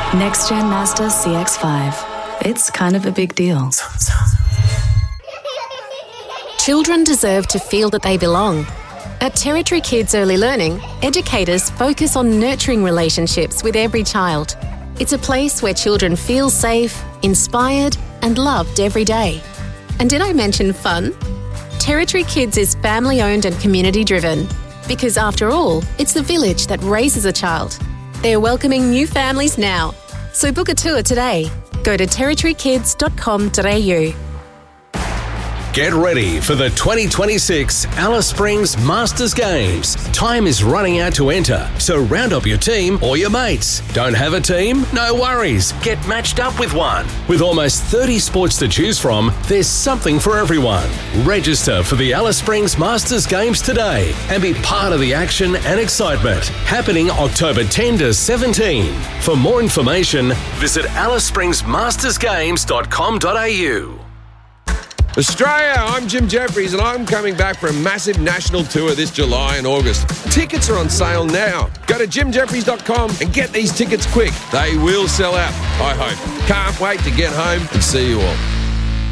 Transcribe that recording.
Next Gen Mazda CX-5. It's kind of a big deal. Children deserve to feel that they belong. At Territory Kids Early Learning, educators focus on nurturing relationships with every child. It's a place where children feel safe, inspired, and loved every day. And did I mention fun? Territory Kids is family-owned and community-driven. Because after all, it's the village that raises a child. They're welcoming new families now. So book a tour today. Go to territorykids.com.au. Get ready for the 2026 Alice Springs Masters Games. Time is running out to enter, so round up your team or your mates. Don't have a team? No worries. Get matched up with one. With almost 30 sports to choose from, there's something for everyone. Register for the Alice Springs Masters Games today and be part of the action and excitement. Happening October 10 to 17. For more information, visit alicespringsmastersgames.com.au. Australia, I'm Jim Jeffries and I'm coming back for a massive national tour this July and August. Tickets are on sale now. Go to jimjeffries.com and get these tickets quick. They will sell out, I hope. Can't wait to get home and see you all.